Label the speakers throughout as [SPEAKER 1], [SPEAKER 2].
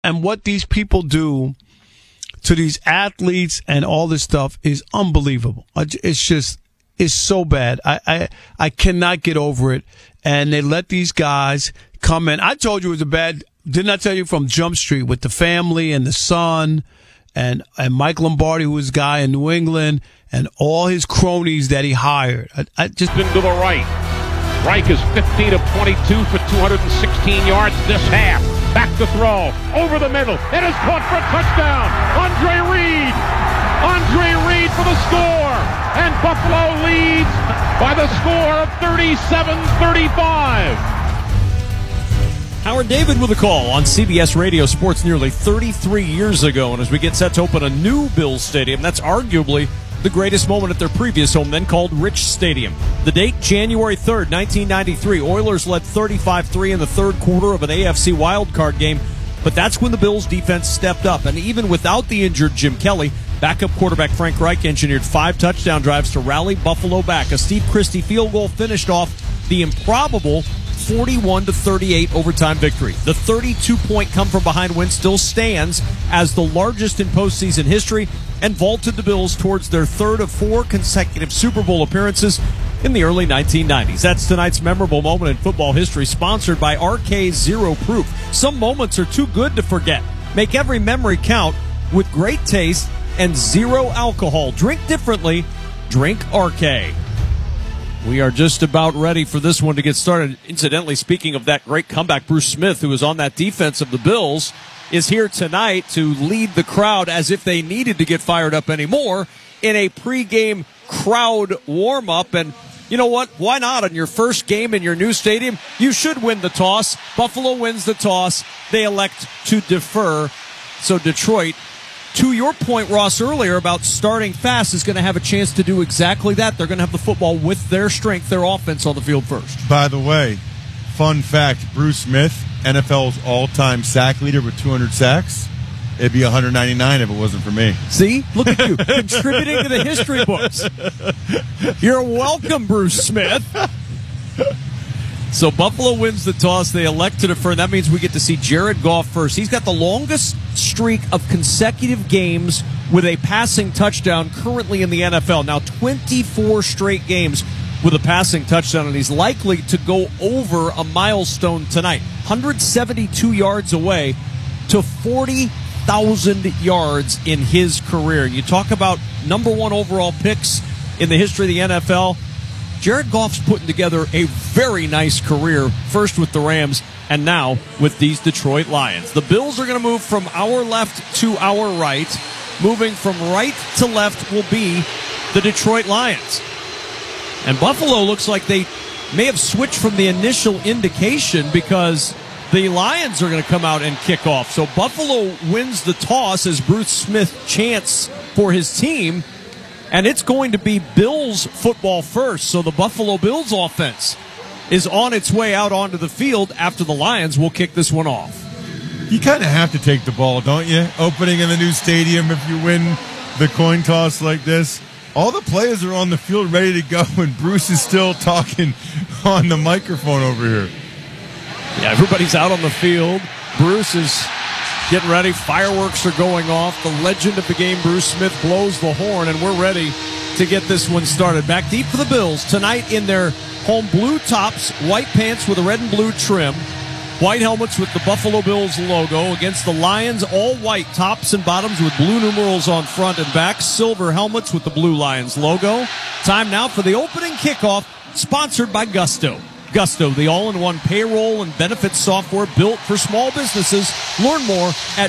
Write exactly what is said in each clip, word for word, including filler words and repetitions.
[SPEAKER 1] And what these people do to these athletes and all this stuff is unbelievable. It's just, it's so bad. I, I, I cannot get over it. And they let these guys come in. I told you it was a bad, didn't I tell you from Jump Street with the family and the son and, and Mike Lombardi, who was a guy in New England, and all his cronies that he hired. I, I just
[SPEAKER 2] been to the right. Reich is fifteen of twenty-two for two hundred sixteen yards this half. Back to throw. Over the middle. It is caught for a touchdown. Andre Reed. Andre Reed for the score. And Buffalo leads by the score of thirty-seven thirty-five.
[SPEAKER 3] Howard David with a call on C B S Radio Sports nearly thirty-three years ago. And as we get set to open a new Bills stadium, that's arguably the greatest moment at their previous home, then called Rich Stadium. The date, January third, nineteen ninety-three. Oilers led thirty-five three in the third quarter of an A F C wildcard game, but that's when the Bills' defense stepped up. And even without the injured Jim Kelly, backup quarterback Frank Reich engineered five touchdown drives to rally Buffalo back. A Steve Christie field goal finished off the improbable forty-one to thirty-eight overtime victory. The thirty-two point come-from-behind win still stands as the largest in postseason history and vaulted the Bills towards their third of four consecutive Super Bowl appearances in the early nineteen nineties. That's tonight's memorable moment in football history, sponsored by R K Zero Proof. Some moments are too good to forget. Make every memory count with great taste and zero alcohol. Drink differently. Drink R K. We are just about ready for this one to get started. Incidentally, speaking of that great comeback, Bruce Smith, who was on that defense of the Bills, is here tonight to lead the crowd as if they needed to get fired up anymore in a pregame crowd warm-up. And you know what? Why not? On your first game in your new stadium, you should win the toss. Buffalo wins the toss. They elect to defer. So Detroit, to your point, Ross, earlier about starting fast, is going to have a chance to do exactly that. They're going to have the football with their strength, their offense on the field first.
[SPEAKER 4] By the way, fun fact, Bruce Smith, N F L's all-time sack leader with two hundred sacks. It'd be one hundred ninety-nine if it wasn't for me.
[SPEAKER 3] See? Look at you, contributing to the history books. You're welcome, Bruce Smith. So Buffalo wins the toss. They elect to defer. That means we get to see Jared Goff first. He's got the longest streak of consecutive games with a passing touchdown currently in the N F L. Now, twenty-four straight games with a passing touchdown, and he's likely to go over a milestone tonight. one hundred seventy-two yards away to forty thousand yards in his career. You talk about number one overall picks in the history of the N F L. Jared Goff's putting together a very nice career, first with the Rams and now with these Detroit Lions. The Bills are going to move from our left to our right. Moving from right to left will be the Detroit Lions. And Buffalo looks like they may have switched from the initial indication because the Lions are going to come out and kick off. So Buffalo wins the toss as Bruce Smith chants for his team. And it's going to be Bills football first. So the Buffalo Bills offense is on its way out onto the field after the Lions will kick this one off.
[SPEAKER 4] You kind of have to take the ball, don't you? Opening in the new stadium if you win the coin toss like this. All the players are on the field ready to go, and Bruce is still talking on the microphone over here.
[SPEAKER 3] Yeah, everybody's out on the field. Bruce is getting ready. Fireworks are going off. The legend of the game, Bruce Smith, blows the horn, and we're ready to get this one started. Back deep for the Bills tonight in their home blue tops, white pants with a red and blue trim, white helmets with the Buffalo Bills logo against the Lions, all white tops and bottoms with blue numerals on front and back, silver helmets with the blue Lions logo. Time now for the opening kickoff, sponsored by Gusto. Gusto, the all-in-one payroll and benefits software built for small businesses. Learn more at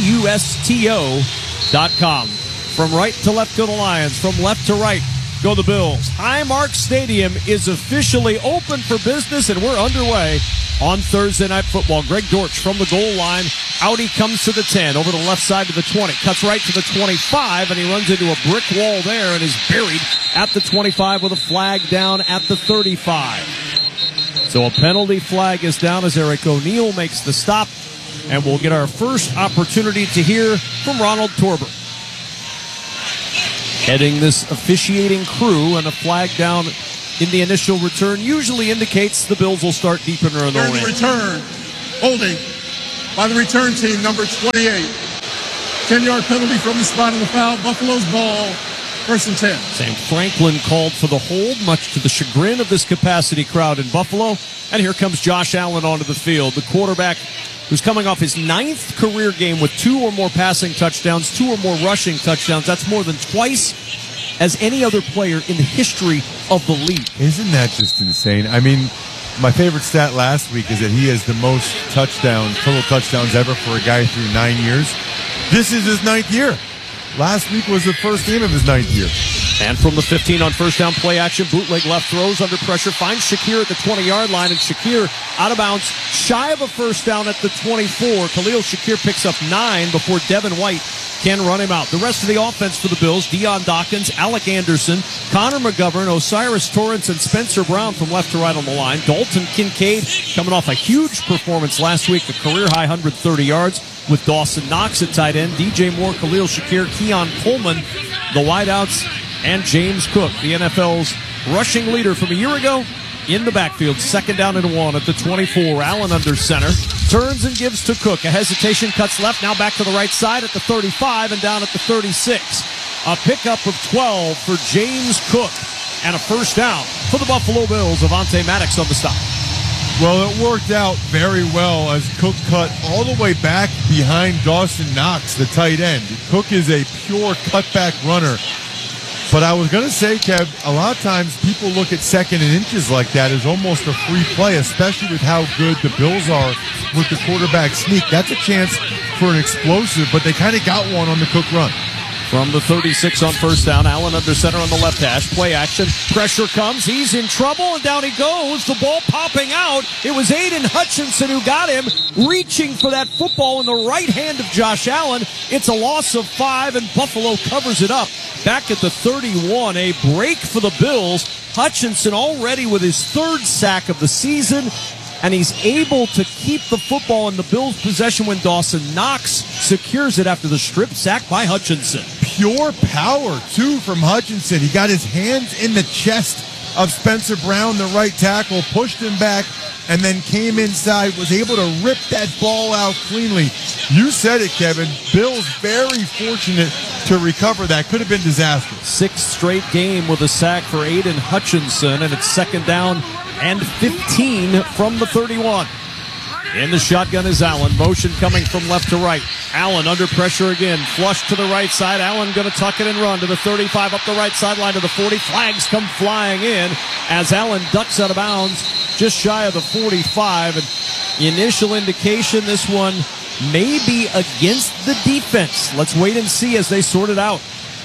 [SPEAKER 3] gusto dot com. From right to left go the Lions. From left to right go the Bills. Highmark Stadium is officially open for business, and we're underway on Thursday Night Football. Greg Dortch from the goal line. Out he comes to the ten, over the left side to the twenty. Cuts right to the twenty-five, and he runs into a brick wall there and is buried at the twenty-five with a flag down at the thirty-five. So a penalty flag is down as Eric O'Neill makes the stop, and we'll get our first opportunity to hear from Ronald Torber. Heading this officiating crew, and a flag down in the initial return usually indicates the Bills will start deep in their own end.
[SPEAKER 5] Return, holding, by the return team, number twenty-eight. ten-yard penalty from the spot of the foul. Buffalo's ball, first and ten.
[SPEAKER 3] Sam Franklin called for the hold, much to the chagrin of this capacity crowd in Buffalo. And here comes Josh Allen onto the field, the quarterback who's coming off his ninth career game with two or more passing touchdowns, two or more rushing touchdowns. That's more than twice as any other player in the history of the league.
[SPEAKER 4] Isn't that just insane? I mean, my favorite stat last week is that he has the most touchdowns, total touchdowns ever for a guy through nine years. This is his ninth year. Last week was the first game of his ninth year.
[SPEAKER 3] And from the fifteen on first down play action, bootleg left throws under pressure, finds Shakir at the twenty-yard line, and Shakir out of bounds, shy of a first down at the twenty-four. Khalil Shakir picks up nine before Devin White can run him out. The rest of the offense for the Bills, Deion Dawkins, Alec Anderson, Connor McGovern, Osiris Torrance, and Spencer Brown from left to right on the line. Dalton Kincaid coming off a huge performance last week, a career-high one hundred thirty yards, with Dawson Knox at tight end, D J Moore, Khalil Shakir, Keon Coleman, the wideouts, and James Cook, the N F L's rushing leader from a year ago, in the backfield. Second down and one at the twenty-four. Allen under center. Turns and gives to Cook. A hesitation, cuts left, now back to the right side at the thirty-five and down at the thirty-six. A pickup of twelve for James Cook. And a first down for the Buffalo Bills. Avonte Maddox on the stop.
[SPEAKER 4] Well, it worked out very well as Cook cut all the way back behind Dawson Knox, the tight end. Cook is a pure cutback runner. But I was going to say, Kev, a lot of times people look at second and inches like that as almost a free play, especially with how good the Bills are with the quarterback sneak. That's a chance for an explosive, but they kind of got one on the Cook run.
[SPEAKER 3] From the thirty-six on first down, Allen under center on the left hash. Play action. Pressure comes. He's in trouble, and down he goes. The ball popping out. It was Aiden Hutchinson who got him, reaching for that football in the right hand of Josh Allen. It's a loss of five, and Buffalo covers it up. Back at the thirty-one, a break for the Bills. Hutchinson already with his third sack of the season, and he's able to keep the football in the Bills' possession when Dawson Knox secures it after the strip sack by Hutchinson.
[SPEAKER 4] Pure power, too, from Hutchinson. He got his hands in the chest of Spencer Brown, the right tackle, pushed him back, and then came inside, was able to rip that ball out cleanly. You said it, Kevin. Bills very fortunate to recover that. Could have been disastrous.
[SPEAKER 3] Sixth straight game with a sack for Aiden Hutchinson, and it's second down and fifteen from the thirty-one. In the shotgun is Allen. Motion coming from left to right. Allen under pressure again. Flush to the right side. Allen going to tuck it and run to the thirty-five, up the right sideline to the forty. Flags come flying in as Allen ducks out of bounds just shy of the forty-five. And initial indication this one may be against the defense. Let's wait and see as they sort it out.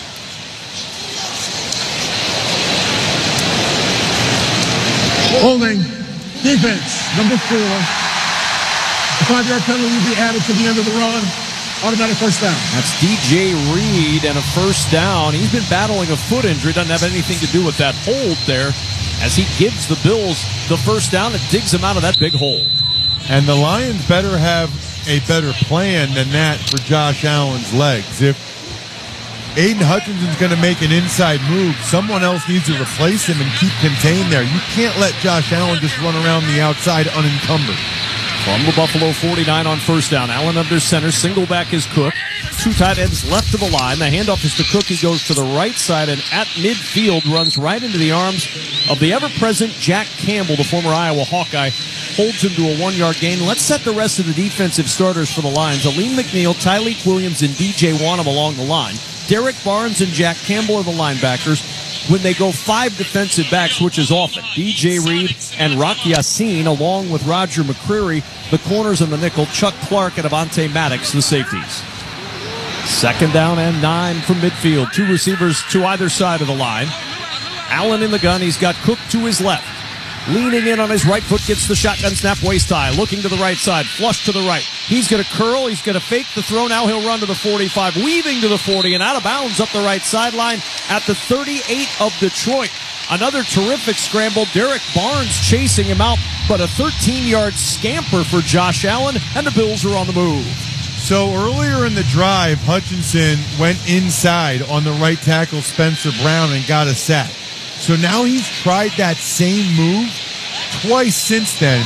[SPEAKER 5] Holding defense, number four. The five-yard penalty will be added to the end of the run. Automatic first down.
[SPEAKER 3] That's D J Reed and a first down. He's been battling a foot injury. Doesn't have anything to do with that hold there as he gives the Bills the first down and digs them out of that big hole.
[SPEAKER 4] And the Lions better have a better plan than that for Josh Allen's legs. If Aiden Hutchinson's going to make an inside move, someone else needs to replace him and keep contained there. You can't let Josh Allen just run around the outside unencumbered.
[SPEAKER 3] From the Buffalo forty-nine on first down, Allen under center, single back is Cook. Two tight ends left of the line. The handoff is to Cook. He goes to the right side and at midfield runs right into the arms of the ever-present Jack Campbell, the former Iowa Hawkeye. Holds him to a one-yard gain. Let's set the rest of the defensive starters for the Lions. Aleem McNeil, Tyleek Williams, and D J Wanham along the line. Derek Barnes and Jack Campbell are the linebackers. When they go five defensive backs, which is often, D J Reed and Rock Yassin, along with Roger McCreary, the corners and the nickel, Chuck Clark and Avonte Maddox, the safeties. Second down and nine from midfield. Two receivers to either side of the line. Allen in the gun. He's got Cook to his left. Leaning in on his right foot, gets the shotgun snap, waist high. Looking to the right side, flush to the right. He's going to curl, he's going to fake the throw. Now he'll run to the forty-five, weaving to the forty, and out of bounds up the right sideline at the thirty-eight of Detroit. Another terrific scramble. Derek Barnes chasing him out, but a thirteen-yard scamper for Josh Allen, and the Bills are on the move.
[SPEAKER 4] So earlier in the drive, Hutchinson went inside on the right tackle, Spencer Brown, and got a sack. So now he's tried that same move twice since then.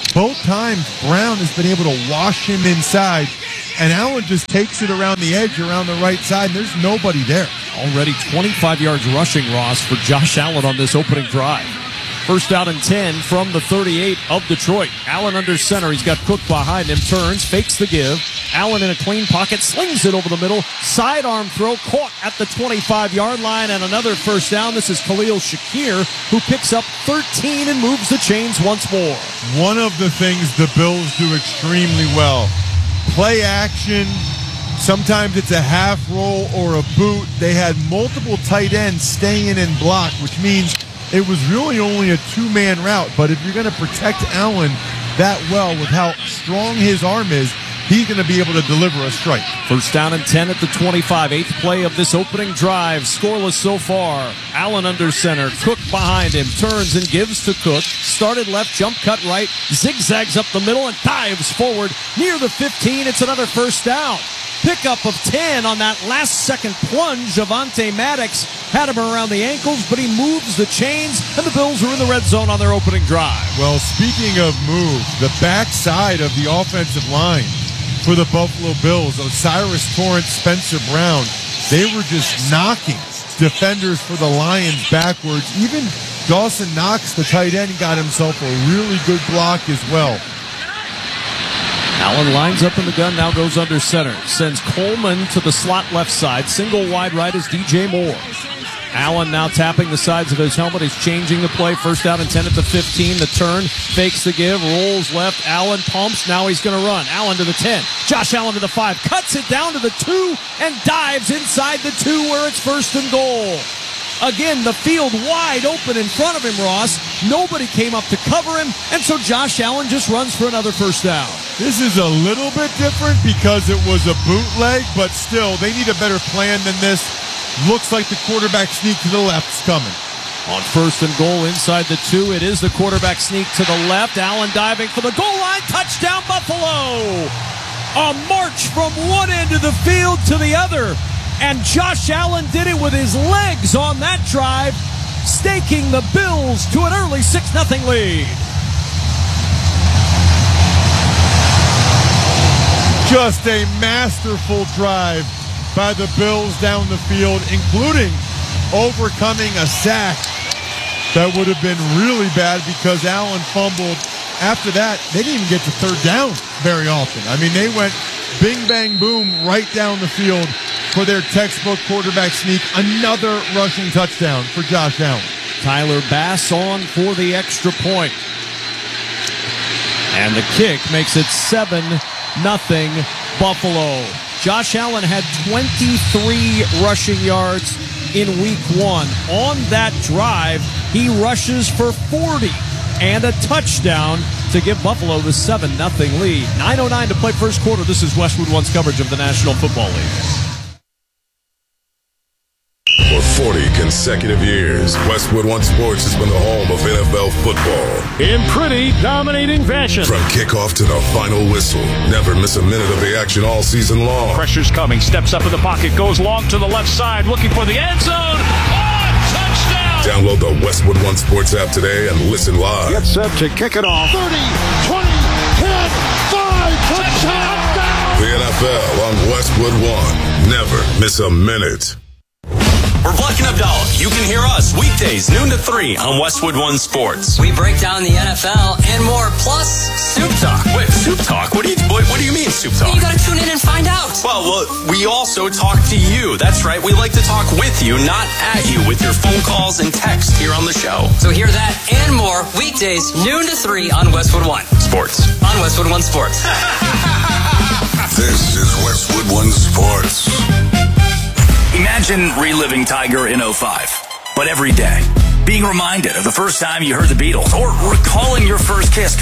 [SPEAKER 4] both times Brown has been able to wash him inside, and Allen just takes it around the edge, around the right side, and there's nobody there.
[SPEAKER 3] Already twenty-five yards rushing, Ross, for Josh Allen on this opening drive. First down and ten from the thirty-eight of Detroit. Allen under center. He's got Cook behind him. Turns, fakes the give. Allen in a clean pocket, slings it over the middle. Sidearm throw, caught at the twenty-five-yard line, and another first down. This is Khalil Shakir, who picks up thirteen and moves the chains once more.
[SPEAKER 4] One of the things the Bills do extremely well, play action. Sometimes it's a half roll or a boot. They had multiple tight ends staying in block, which means it was really only a two-man route. But if you're going to protect Allen that well with how strong his arm is, he's going to be able to deliver a strike.
[SPEAKER 3] First down and ten at the twenty-five. Eighth play of this opening drive. Scoreless so far. Allen under center. Cook behind him. Turns and gives to Cook. Started left, jump cut right. Zigzags up the middle and dives forward near the fifteen. It's another first down. Pickup of ten on that last second plunge. Avonte Maddox had him around the ankles, but he moves the chains, and the Bills are in the red zone on their opening drive.
[SPEAKER 4] Well, speaking of move, the backside of the offensive line for the Buffalo Bills, Osiris Torrance, Spencer Brown, they were just knocking defenders for the Lions backwards. Even Dawson Knox, the tight end, got himself a really good block as well.
[SPEAKER 3] Allen lines up in the gun, now goes under center. Sends Coleman to the slot left side. Single wide right is D J Moore. Allen now tapping the sides of his helmet. He's changing the play. First down and ten at the fifteen. The turn, fakes the give, rolls left. Allen pumps. Now he's going to run. Allen to the ten. Josh Allen to the five. Cuts it down to the two and dives inside the two where it's first and goal. Again, the field wide open in front of him, Ross. Nobody came up to cover him, and so Josh Allen just runs for another first down.
[SPEAKER 4] This is a little bit different because it was a bootleg, but still, they need a better plan than this. Looks like the quarterback sneak to the left's coming.
[SPEAKER 3] On first and goal inside the two, it is the quarterback sneak to the left. Allen diving for the goal line. Touchdown, Buffalo! A march from one end of the field to the other. And Josh Allen did it with his legs on that drive, staking the Bills to an early six nothing lead.
[SPEAKER 4] Just a masterful drive by the Bills down the field, including overcoming a sack that would have been really bad because Allen fumbled. After that, they didn't even get to third down very often. I mean, they went bing, bang, boom right down the field for their textbook quarterback sneak. Another rushing touchdown for Josh Allen.
[SPEAKER 3] Tyler Bass on for the extra point. And the kick makes it seven nothing Buffalo. Josh Allen had twenty-three rushing yards in week one. On that drive, he rushes for forty and a touchdown to give Buffalo the seven nothing lead. nine oh nine to play first quarter. This is Westwood One's coverage of the National Football League.
[SPEAKER 6] For forty consecutive years, Westwood One Sports has been the home of N F L football.
[SPEAKER 2] In pretty dominating fashion.
[SPEAKER 6] From kickoff to the final whistle, never miss a minute of the action all season long.
[SPEAKER 2] Pressure's coming, steps up in the pocket, goes long to the left side, looking for the end zone. Oh, touchdown!
[SPEAKER 6] Download the Westwood One Sports app today and listen live.
[SPEAKER 2] Get set to kick it off. thirty, twenty, ten, five, touchdown!
[SPEAKER 6] The N F L on Westwood One. Never miss a minute.
[SPEAKER 7] We're Black and Abdallah. You can hear us weekdays, noon to three on Westwood One Sports.
[SPEAKER 8] We break down the N F L and more, plus
[SPEAKER 7] Soup Talk. Wait, Soup Talk? What do you what, what do you mean, Soup Talk?
[SPEAKER 8] You gotta tune in and find out.
[SPEAKER 7] Well, well, we also talk to you. That's right. We like to talk with you, not at you, with your phone calls and text here on the show.
[SPEAKER 8] So hear that and more weekdays, noon to three on Westwood One
[SPEAKER 7] Sports.
[SPEAKER 8] On Westwood One Sports.
[SPEAKER 6] This is Westwood One Sports.
[SPEAKER 7] Imagine reliving Tiger in oh five, but every day. Being reminded of the first time you heard the Beatles, or recalling your first kiss.